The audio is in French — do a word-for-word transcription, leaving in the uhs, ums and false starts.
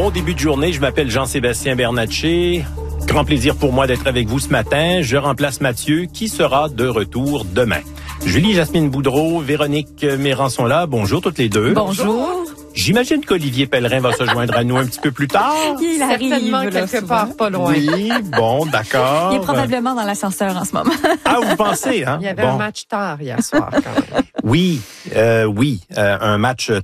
Bon début de journée, je m'appelle Jean-Sébastien Bernatchez. Grand plaisir pour moi d'être avec vous ce matin. Je remplace Mathieu qui sera de retour demain. Julie, Jasmine Boudreau, Véronique Méran sont là. Bonjour toutes les deux. Bonjour. J'imagine qu'Olivier Pellerin va se joindre à nous un petit peu plus tard. Il arrive, certainement là, quelque souvent. part pas loin. Oui, bon, d'accord. Il est probablement dans l'ascenseur en ce moment. Ah, vous pensez, hein? Il y avait Bon. un match tard hier soir quand même. Oui, euh, oui, euh, un match